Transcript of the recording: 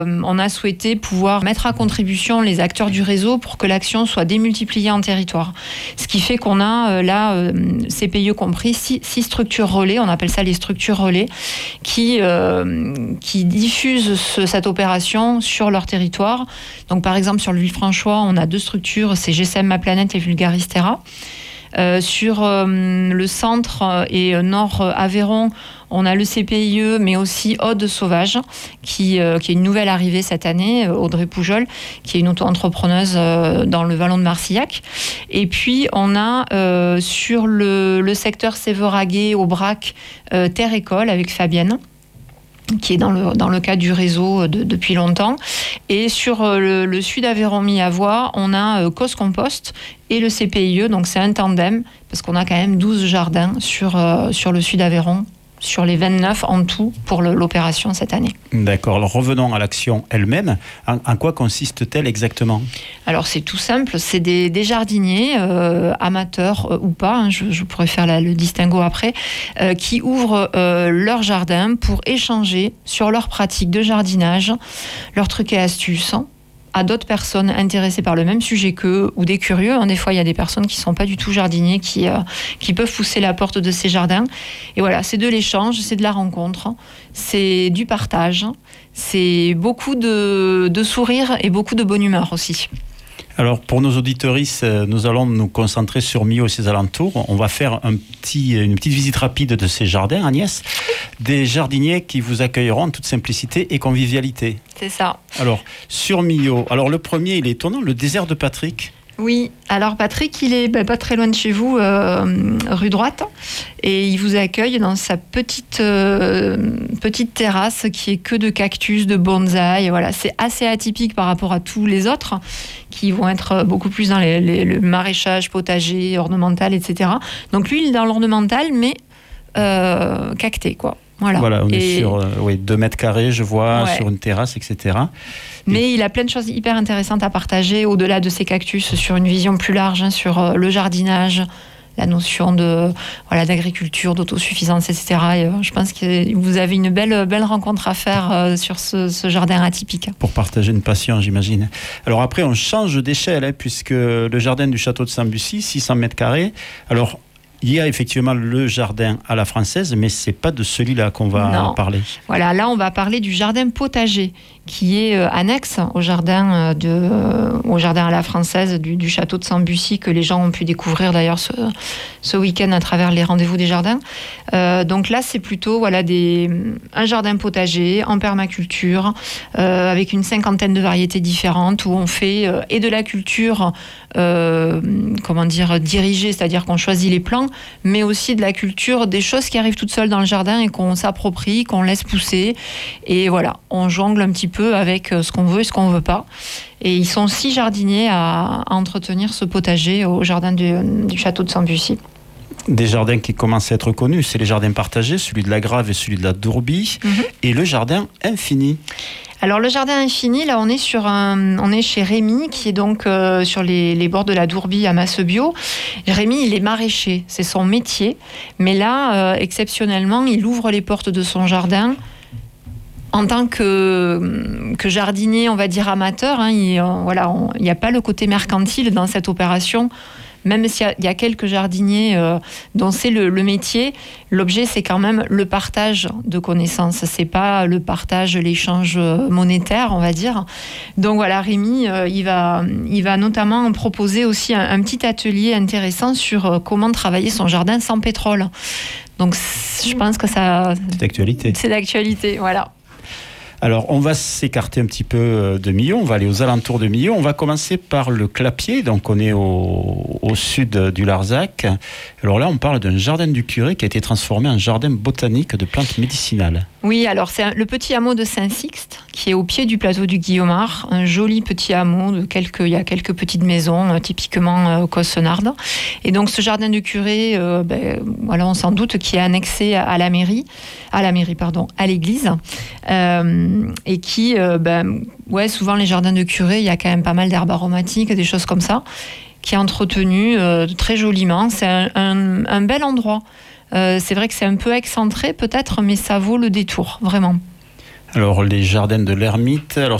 On a souhaité pouvoir mettre à contribution les acteurs du réseau pour que l'action soit démultipliée en territoire. Ce qui fait qu'on a là, CPIE compris, six structures relais, on appelle ça les structures relais, qui diffusent cette opération sur leur territoire. Donc par exemple sur le Villefranchois, on a 2 structures, c'est GSM Ma Planète et Vulgaristera. Sur le centre et nord Aveyron, on a le CPIE, mais aussi Aude Sauvage, qui est une nouvelle arrivée cette année, Audrey Poujol, qui est une auto-entrepreneuse dans le Vallon de Marcillac. Et puis, on a sur le secteur Séveraguet, Aubrac, Terre École, avec Fabienne, qui est dans le cadre du réseau depuis longtemps. Et sur le sud Aveyron-Miavoie, on a Cause Compost et le CPIE, donc c'est un tandem, parce qu'on a quand même 12 jardins sur le sud Aveyron, sur les 29 en tout pour l'opération cette année. D'accord, alors revenons à l'action elle-même. En quoi consiste-t-elle exactement ? Alors c'est tout simple, c'est des jardiniers, amateurs ou pas, hein, je pourrais faire le distinguo après, qui ouvrent leur jardin pour échanger sur leurs pratiques de jardinage, leurs trucs et astuces, à d'autres personnes intéressées par le même sujet qu'eux, ou des curieux. Des fois, il y a des personnes qui ne sont pas du tout jardiniers, qui peuvent pousser la porte de ces jardins. Et voilà, c'est de l'échange, c'est de la rencontre, c'est du partage, c'est beaucoup de sourires et beaucoup de bonne humeur aussi. Alors, pour nos auditeuristes, nous allons nous concentrer sur Millau et ses alentours. On va faire une petite visite rapide de ces jardins, Agnès. Des jardiniers qui vous accueilleront en toute simplicité et convivialité. C'est ça. Alors, sur Millau, le premier, il est étonnant, le désert de Patrick. Oui, alors Patrick, il est pas très loin de chez vous, rue droite, et il vous accueille dans sa petite terrasse qui est que de cactus, de bonsaï. Voilà, c'est assez atypique par rapport à tous les autres qui vont être beaucoup plus dans le maraîchage, potager, ornemental, etc. Donc lui, il est dans l'ornemental, mais cacté, quoi. Voilà, on est sur 2 mètres carrés, je vois, sur une terrasse, etc. Mais il a plein de choses hyper intéressantes à partager au-delà de ces cactus, sur une vision plus large, sur le jardinage, la notion d'agriculture, d'autosuffisance, etc. Et, je pense que vous avez une belle rencontre à faire sur ce jardin atypique. Pour partager une passion, j'imagine. Alors après, on change d'échelle, puisque le jardin du château de Sambucy, 600 mètres carrés. Alors, il y a effectivement le jardin à la française, mais ce n'est pas de celui-là qu'on va parler. Voilà, là, on va parler du jardin potager, qui est annexe au jardin à la française du château de Sambucy, que les gens ont pu découvrir d'ailleurs ce week-end à travers les rendez-vous des jardins. Donc là, c'est plutôt un jardin potager en permaculture, avec une 50aine de variétés différentes, où on fait et de la culture dirigée, c'est-à-dire qu'on choisit les plants, mais aussi de la culture des choses qui arrivent toutes seules dans le jardin et qu'on s'approprie, qu'on laisse pousser. Et voilà, on jongle un petit peu avec ce qu'on veut et ce qu'on ne veut pas. Et ils sont 6 jardiniers à entretenir ce potager au jardin du château de Sambucy. Des jardins qui commencent à être connus, c'est les jardins partagés, celui de la Grave et celui de la Dourbie, et le jardin infini. Alors le jardin infini, là on est chez Rémi, qui est donc sur les bords de la Dourbie à Massebio. Rémi, il est maraîcher, c'est son métier, mais là exceptionnellement, il ouvre les portes de son jardin en tant que jardinier, on va dire amateur. Il n'y a pas le côté mercantile dans cette opération. Même s'il y a quelques jardiniers dont c'est le métier, l'objet, c'est quand même le partage de connaissances. C'est pas le partage, l'échange monétaire, on va dire. Donc voilà, Rémi, il va notamment proposer aussi un petit atelier intéressant sur comment travailler son jardin sans pétrole. Donc je pense que ça... C'est d'actualité. C'est d'actualité, voilà. Alors, on va s'écarter un petit peu de Millau, on va aller aux alentours de Millau. On va commencer par le Clapier, donc on est au sud du Larzac. Alors là, on parle d'un jardin du curé qui a été transformé en jardin botanique de plantes médicinales. Oui, alors c'est le petit hameau de Saint-Sixte, qui est au pied du plateau du Guillaumard, un joli petit hameau, il y a quelques petites maisons, typiquement cossenardes. Et donc ce jardin du curé, on s'en doute, qui est annexé à l'église. Et qui, souvent les jardins de curé, il y a quand même pas mal d'herbes aromatiques, des choses comme ça, qui est entretenu très joliment. C'est un bel endroit. C'est vrai que c'est un peu excentré peut-être, mais ça vaut le détour, vraiment. Alors les jardins de l'Ermite, alors